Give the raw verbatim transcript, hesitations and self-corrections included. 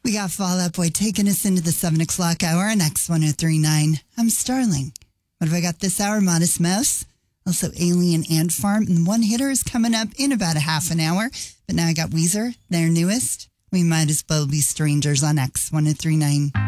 We got Fall Out Boy taking us into the seven o'clock hour on X one oh three point nine. I'm Starling. What have I got this hour? Modest Mouse. Also Alien Ant Farm. And One Hitter is coming up in about a half an hour. But now I got Weezer, their newest. We might as well be strangers on X one oh three point nine.